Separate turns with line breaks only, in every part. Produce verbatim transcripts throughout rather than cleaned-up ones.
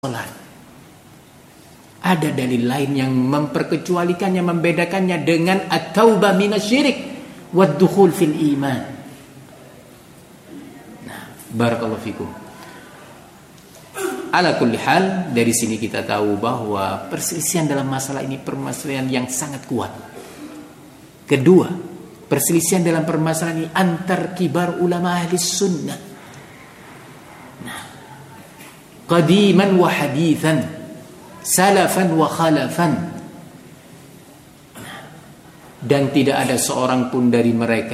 salat. Ada dalil lain yang memperkecualikannya, membedakannya dengan at-taubah minasyirik wad-dukhul fil iman. Nah, barakallahu fikum. Ala kulli hal, dari sini kita tahu bahwa perselisihan dalam masalah ini permasalahan yang sangat kuat. Kedua, perselisihan dalam permasalahan ini antar kibar ulama ahli sunnah. Nah, qadiman wa hadithan, salafan wa khalafan. Dan tidak ada seorang pun dari mereka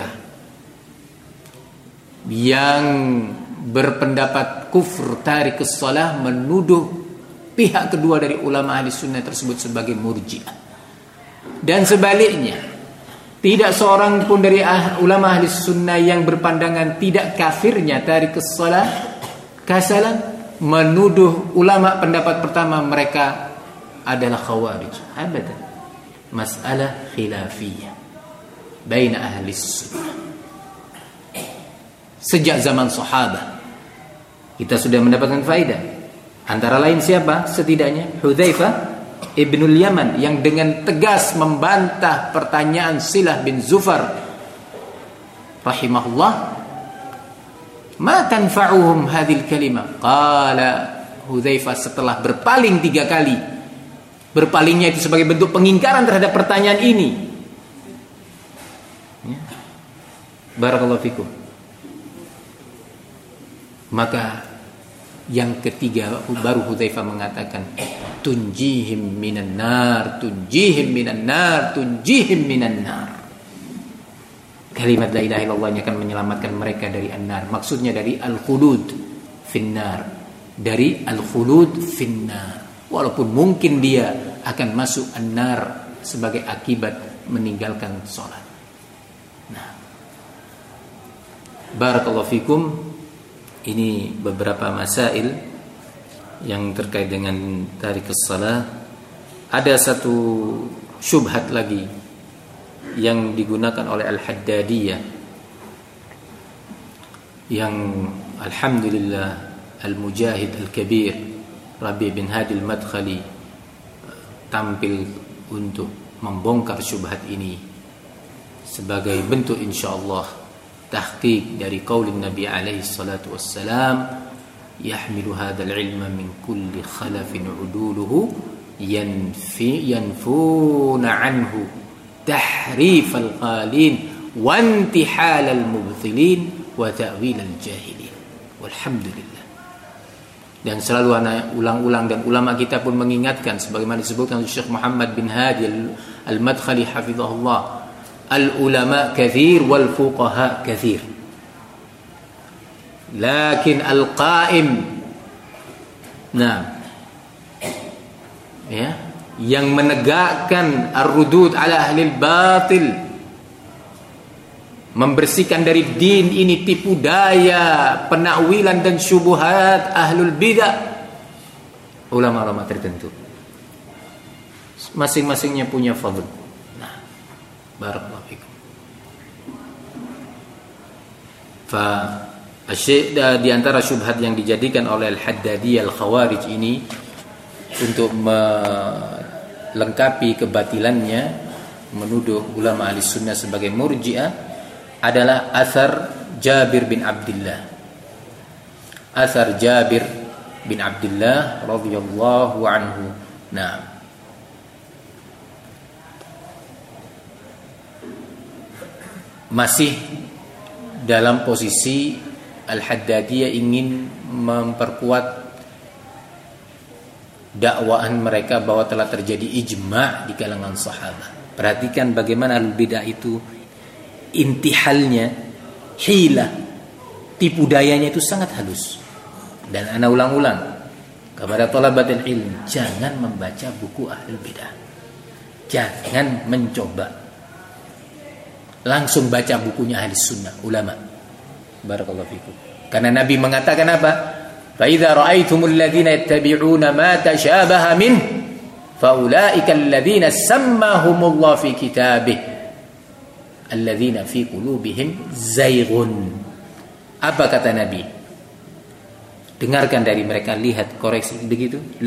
yang berpendapat kufur tarikus shalah, menuduh pihak kedua dari ulama ahli sunnah tersebut sebagai murji'ah. Dan sebaliknya, tidak seorang pun dari ah, ulama ahli sunnah yang berpandangan tidak kafirnya tarikus shalah kasalan, menuduh ulama pendapat pertama mereka adalah khawarij. Abadan. Masalah khilafiyah baina ahli sunnah. Sejak zaman sahabat kita sudah mendapatkan faedah. Antara lain siapa? Setidaknya Hudzaifah ibnul Yaman yang dengan tegas membantah pertanyaan Silah bin Zufar rahimahullah, ma tanfa'uhum hadhil kalimah. Qala Hudzaifah setelah berpaling tiga kali, berpalingnya itu sebagai bentuk pengingkaran terhadap pertanyaan ini. Ya. Barakallahu fikum. Maka yang ketiga baru Hudzaifah mengatakan tunjihim minan nar, tunjihim minan nar, tunjihim minan nar. Kalimat la ilaha illallah ini akan menyelamatkan mereka dari an-nar. Maksudnya dari al-khulud finnar, dari al-khulud finnar. Walaupun mungkin dia akan masuk an-nar sebagai akibat meninggalkan sholat. Nah, barakallahu fikum. Ini beberapa masail yang terkait dengan tarikus shalah. Ada satu syubhat lagi yang digunakan oleh Al-Haddadiyah, yang alhamdulillah Al-Mujahid Al-Kabir Rabi bin Hadi Al-Madkhali tampil untuk membongkar syubhat ini sebagai bentuk insyaallah tahqiq dari qaulin Nabi alaihi salatu wassalam, yahmilu hadzal ilma min kulli khalafin uduluhu yanfi yanfuna anhu tahrif al-qalin wa intihal al-mubtilin wa ta'wil al-jahilin. Walhamdulillah. Dan selalu ana ulang-ulang, dan ulama kita pun mengingatkan sebagaimana disebutkan oleh Syekh Muhammad bin Hadi Al-Madkhali hafizahullah, al-ulama kathir wal fuqaha kathir, lakin al-qaim, nah, ya, yang menegakkan ar-rudud ala ahli al-batil, membersihkan dari din ini tipu daya, penakwilan dan syubhat ahlul bidah, ulama-ulama tertentu. Masing-masingnya punya fadl. Nah, barakallahu fikum. Fa asyik di antara syubhat yang dijadikan oleh Al-Haddadiyah Al-Khawarij ini untuk melengkapi kebatilannya, menuduh ulama ahli sunnah sebagai murji'ah, adalah asar Jabir bin Abdullah. Asar Jabir bin Abdullah radhiyallahu anhu. Nah, masih dalam posisi Al-Haddadiyah ingin memperkuat dakwaan mereka bahwa telah terjadi ijma' di kalangan sahabat. Perhatikan bagaimana al-bidah itu intihalnya, hilah, tipu dayanya itu sangat halus. Dan ana ulang-ulang kepada thalabatul ilm, jangan membaca buku ahlul bidah. Jangan mencoba langsung baca bukunya ahli sunnah, ulama. Barakallahu fikum. Karena Nabi mengatakan apa? Fa idza ra'aitumul ladzina yattabi'una ma tashabaha min fa ulaika alladzina sammahumullah fi kitabih alladzina fi qulubihim zaighun. Apa kata Nabi? dengarkan dari mereka, lihat, koreksi, begitu.